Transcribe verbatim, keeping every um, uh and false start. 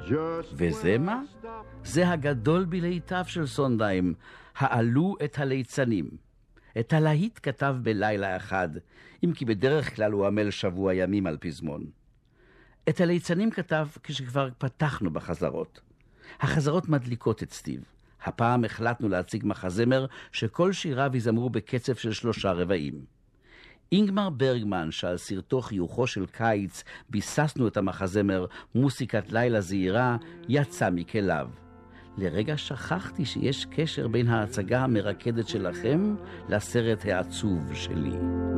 וזה מה? זה הגדול בלהיטיו של סונדהיים, העלו את הליצנים. את הלהיט כתב בלילה אחד, אם כי בדרך כלל הוא עמל שבוע ימים על פזמון. את הליצנים כתב כשכבר פתחנו בחזרות. החזרות מדליקות את סטיב. הפעם החלטנו להציג מחזמר שכל שיריו יזמרו בקצב של שלושה רבעים. אינגמר ברגמן, שעל סרטו חיוכו של קיץ ביססנו את המחזמר מוסיקת לילה זהירה, יצא מכליו. לרגע שכחתי שיש קשר בין ההצגה המרקדת שלכם לסרט העצוב שלי.